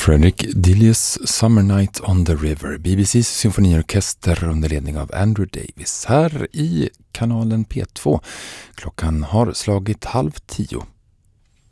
Frederick Delius Summer Night on the River, BBCs symfoniorkester under ledning av Andrew Davis, här i kanalen P2. Klockan har slagit 9:30.